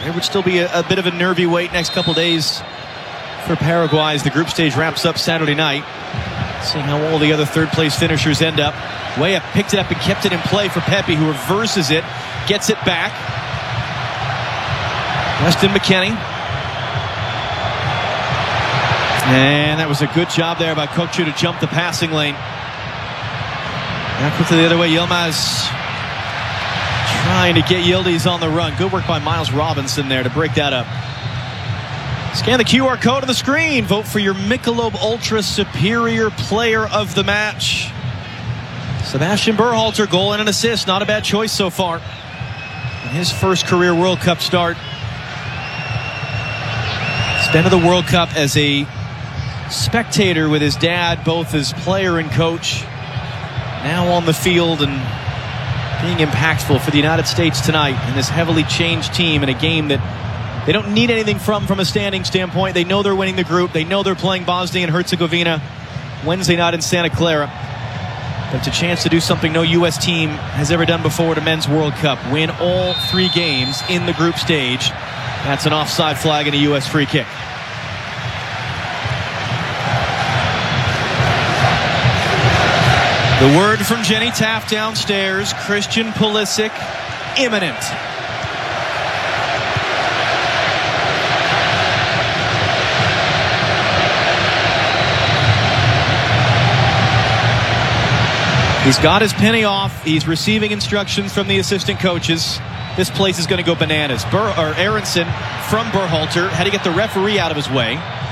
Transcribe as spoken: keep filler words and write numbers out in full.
There would still be a, a bit of a nervy wait next couple days for Paraguay as the group stage wraps up Saturday night. Seeing how all the other third place finishers end up. Weah picked it up and kept it in play for Pepi, who reverses it, gets it back. Weston McKennie. And that was a good job there by Kokchu to jump the passing lane. Now quickly the other way, Yilmaz trying to get Yildiz on the run. Good work by Miles Robinson there to break that up. Scan the Q R code on the screen. Vote for your Michelob Ultra Superior Player of the Match. Sebastian Berhalter, goal and an assist. Not a bad choice so far. In his first career World Cup start. Spent the World Cup as a spectator with his dad, both as player and coach. Now on the field and being impactful for the United States tonight in this heavily changed team in a game that they don't need anything from from a standing standpoint. They know they're winning the group. They know they're playing Bosnia and Herzegovina Wednesday night in Santa Clara. But it's a chance to do something no U S team has ever done before at a men's World Cup. Win all three games in the group stage. That's an offside flag and a U S free kick. The word from Jenny Taft downstairs. Christian Pulisic, imminent. He's got his penny off. He's receiving instructions from the assistant coaches. This place is going to go bananas. Bur or Aronson from Berhalter had to get the referee out of his way.